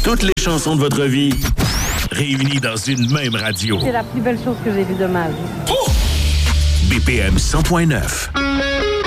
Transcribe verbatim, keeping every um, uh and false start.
Toutes les chansons de votre vie réunies dans une même radio. C'est la plus belle chose que j'ai vue de ma vie. B P M cent point neuf.